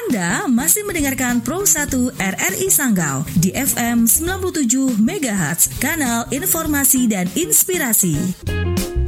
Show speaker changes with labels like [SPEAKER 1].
[SPEAKER 1] Anda masih mendengarkan Pro 1 RRI Sanggau di FM 97 MHz, kanal informasi dan inspirasi.